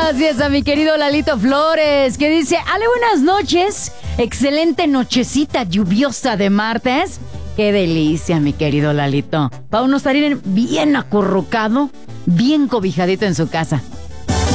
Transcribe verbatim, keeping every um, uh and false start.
Gracias a mi querido Lalito Flores, que dice: Ale, buenas noches. Excelente nochecita lluviosa de martes. Qué delicia, mi querido Lalito. Para uno estar bien acurrucado, bien cobijadito en su casa.